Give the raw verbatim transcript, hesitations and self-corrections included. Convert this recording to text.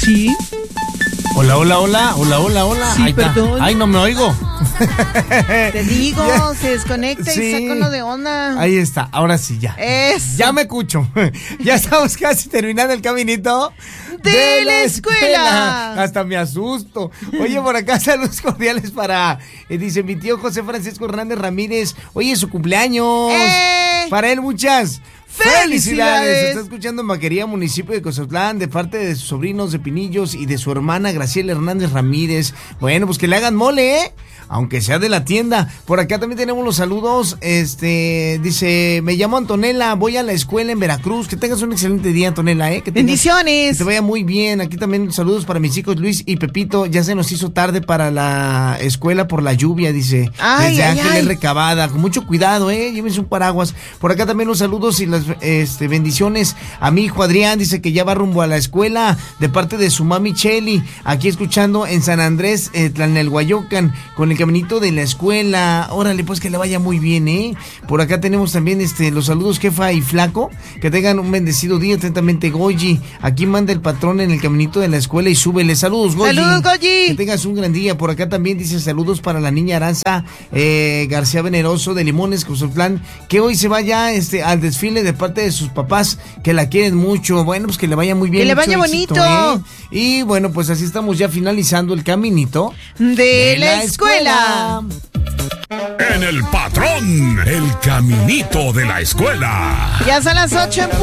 Sí. Hola, hola, hola, hola, hola, hola. Sí, Ahí está. perdón. Ay, no me oigo. Te digo, Ya. se desconecta Sí. y saca uno de onda. Ahí está, ahora sí, ya. Eso. Ya me escucho. Ya estamos casi terminando el caminito de la escuela. Hasta me asusto. Oye, por acá saludos cordiales para, eh, dice mi tío José Francisco Hernández Ramírez. Hoy es su cumpleaños. ¡Eh! Para él muchas ¡Felicidades! ¡Felicidades! Está escuchando en Maquería, municipio de Cozotlán, de parte de sus sobrinos de Pinillos y de su hermana Graciela Hernández Ramírez. Bueno, pues que le hagan mole, ¿eh? Aunque sea de la tienda. Por acá también tenemos los saludos. Este, dice, me llamo Antonella, voy a la escuela en Veracruz. Que tengas un excelente día, Antonella, ¿eh? Que tengas, Bendiciones. que te vaya muy bien. Aquí también saludos para mis hijos Luis y Pepito. Ya se nos hizo tarde para la escuela por la lluvia, dice. Ay, Desde ay, Ángeles ay. Recabada. Con mucho cuidado, ¿eh? Llévense un paraguas. Por acá también los saludos y las este, bendiciones a mi hijo Adrián. Dice que ya va rumbo a la escuela de parte de su mami Cheli. Aquí escuchando en San Andrés, eh, Tlalnelhuayocan, con el caminito de la escuela. Órale, pues que le vaya muy bien, ¿eh? Por acá tenemos también este los saludos, jefa y flaco. Que tengan un bendecido día. Atentamente, Goyi. Aquí manda el patrón en el caminito de la escuela y súbele. Saludos, Goyi. Saludos, Goyi. Que tengas un gran día. Por acá también dice saludos para la niña Aranza eh, García Veneroso de Limones, Cozotlán, que hoy se vaya este al desfile de parte de sus papás, que la quieren mucho. Bueno, pues que le vaya muy bien. Que le mucho vaya éxito, bonito. ¿eh? Y bueno, pues así estamos ya finalizando el caminito De, de la escuela. En el patrón, el caminito de la escuela. Ya son las ocho en